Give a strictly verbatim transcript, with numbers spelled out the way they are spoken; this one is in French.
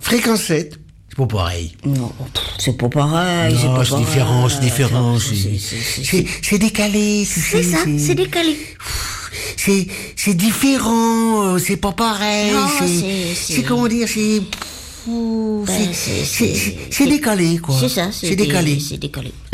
Fréquence sept, c'est pas pareil. Non, c'est pas pareil. Non, pas c'est pareil. différent, c'est différent. C'est, C'est- c'est- c'est, c'est décalé, tu C'est sais. ça, c'est décalé. C'est, c'est différent, euh, c'est pas pareil. Non, c'est, c'est- c'est- c'est comment dire, c'est, Ouh, Ben, c'est, c'est- c'est, c'est- c'est, c'est décalé, quoi. C'est ça, C'est décalé. C'est décalé.